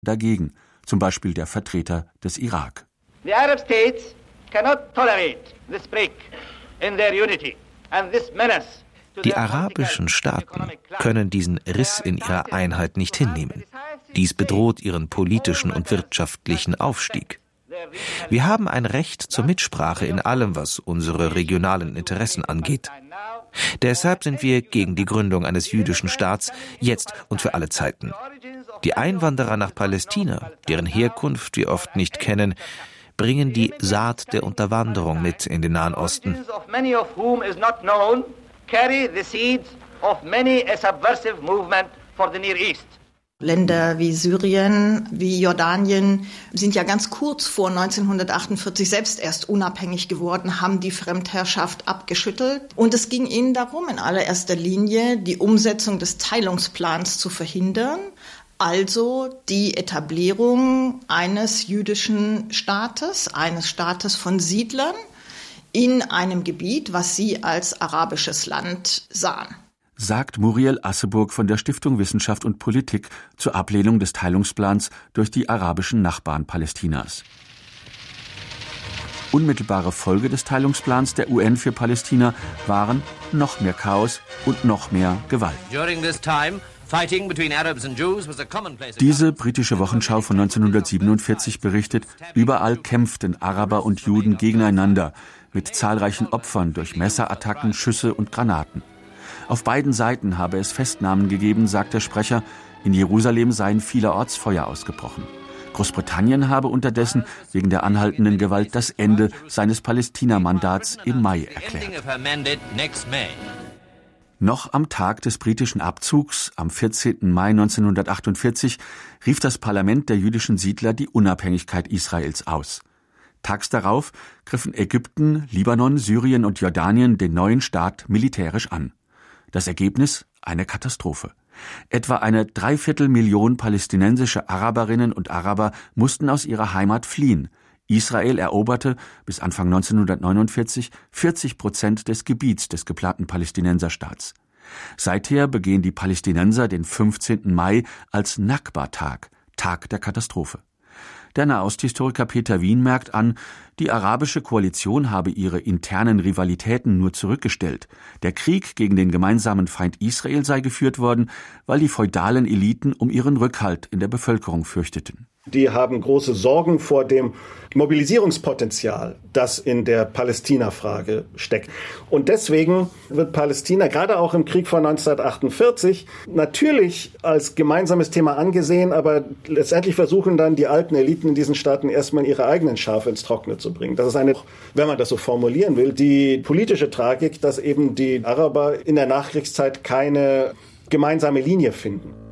dagegen, zum Beispiel der Vertreter des Irak. The Arab states cannot tolerate this break in their unity and this menace. Die arabischen Staaten können diesen Riss in ihrer Einheit nicht hinnehmen. Dies bedroht ihren politischen und wirtschaftlichen Aufstieg. Wir haben ein Recht zur Mitsprache in allem, was unsere regionalen Interessen angeht. Deshalb sind wir gegen die Gründung eines jüdischen Staats, jetzt und für alle Zeiten. Die Einwanderer nach Palästina, deren Herkunft wir oft nicht kennen, bringen die Saat der Unterwanderung mit in den Nahen Osten. Länder wie Syrien, wie Jordanien sind ja ganz kurz vor 1948 selbst erst unabhängig geworden, haben die Fremdherrschaft abgeschüttelt. Und es ging ihnen darum, in allererster Linie die Umsetzung des Teilungsplans zu verhindern, also die Etablierung eines jüdischen Staates, eines Staates von Siedlern in einem Gebiet, was sie als arabisches Land sahen. Sagt Muriel Asseburg von der Stiftung Wissenschaft und Politik zur Ablehnung des Teilungsplans durch die arabischen Nachbarn Palästinas. Unmittelbare Folge des Teilungsplans der UN für Palästina waren noch mehr Chaos und noch mehr Gewalt. Diese britische Wochenschau von 1947 berichtet, überall kämpften Araber und Juden gegeneinander, mit zahlreichen Opfern durch Messerattacken, Schüsse und Granaten. Auf beiden Seiten habe es Festnahmen gegeben, sagt der Sprecher. In Jerusalem seien vielerorts Feuer ausgebrochen. Großbritannien habe unterdessen wegen der anhaltenden Gewalt das Ende seines Palästina-Mandats im Mai erklärt. Noch am Tag des britischen Abzugs, am 14. Mai 1948, rief das Parlament der jüdischen Siedler die Unabhängigkeit Israels aus. Tags darauf griffen Ägypten, Libanon, Syrien und Jordanien den neuen Staat militärisch an. Das Ergebnis? Eine Katastrophe. Etwa 250.000 palästinensische Araberinnen und Araber mussten aus ihrer Heimat fliehen. Israel eroberte bis Anfang 1949 40% des Gebiets des geplanten Palästinenserstaats. Seither begehen die Palästinenser den 15. Mai als Nakba-Tag, Tag der Katastrophe. Der Nahosthistoriker Peter Wien merkt an, die arabische Koalition habe ihre internen Rivalitäten nur zurückgestellt. Der Krieg gegen den gemeinsamen Feind Israel sei geführt worden, weil die feudalen Eliten um ihren Rückhalt in der Bevölkerung fürchteten. Die haben große Sorgen vor dem Mobilisierungspotenzial, das in der Palästina-Frage steckt. Und deswegen wird Palästina gerade auch im Krieg von 1948 natürlich als gemeinsames Thema angesehen, aber letztendlich versuchen dann die alten Eliten in diesen Staaten erstmal ihre eigenen Schafe ins Trockene zu bringen. Das ist eine, wenn man das so formulieren will, die politische Tragik, dass eben die Araber in der Nachkriegszeit keine gemeinsame Linie finden.